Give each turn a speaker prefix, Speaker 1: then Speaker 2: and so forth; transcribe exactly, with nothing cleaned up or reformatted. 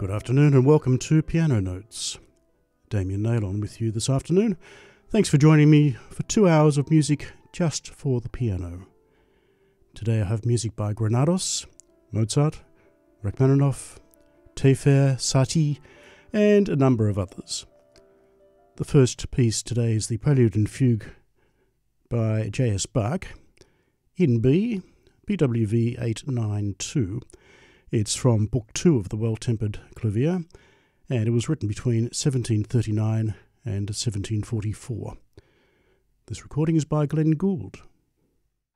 Speaker 1: Good afternoon and welcome to Piano Notes. Damien Naylon with you this afternoon. Thanks for joining me for two hours of music just for the piano. Today I have music by Granados, Mozart, Rachmaninoff, Tafer, Satie, and a number of others. The first piece today is the Prelude and Fugue by J S Bach in B, B W V eight nine two. It's from Book two of the Well-Tempered Clavier, and it was written between seventeen thirty-nine and seventeen forty-four. This recording is by Glenn Gould.